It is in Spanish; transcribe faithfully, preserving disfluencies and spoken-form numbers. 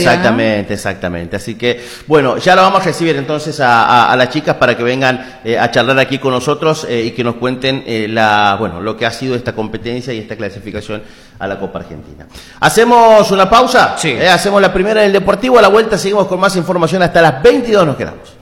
Exactamente, ¿no? Exactamente. Así que, bueno, ya lo vamos a recibir entonces a, a, a las chicas para que vengan eh, a charlar aquí con nosotros eh, y que nos cuenten eh, la, bueno, lo que ha sido esta competencia y esta clasificación a la Copa Argentina. ¿Hacemos una pausa? Sí. Eh, hacemos la primera en el Deportivo, a la vuelta seguimos con más información hasta las veintidós nos quedamos.